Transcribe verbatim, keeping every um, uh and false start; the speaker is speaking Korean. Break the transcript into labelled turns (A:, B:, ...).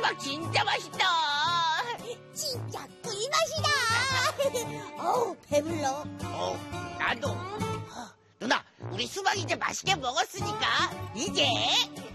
A: 수박 진짜 맛있다.
B: 진짜 꿀맛이다. 어우, 배불러.
A: 어, 나도. 어, 누나, 우리 수박 이제 맛있게 먹었으니까 이제